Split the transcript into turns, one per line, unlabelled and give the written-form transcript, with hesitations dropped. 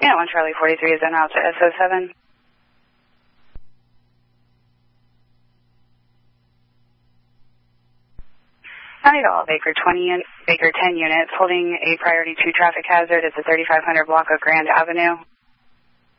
Unit 1 Charlie 43 is en route to SO7. County to all Baker 10 units holding a priority 2 traffic hazard at the 3500 block of Grand Avenue.